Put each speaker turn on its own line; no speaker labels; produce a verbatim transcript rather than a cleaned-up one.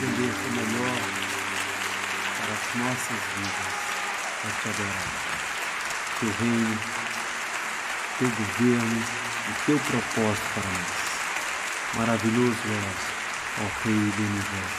escolher o melhor para as nossas vidas, para te adorar. Teu reino, teu governo e teu propósito para nós. Maravilhoso és, ó Rei do Universo.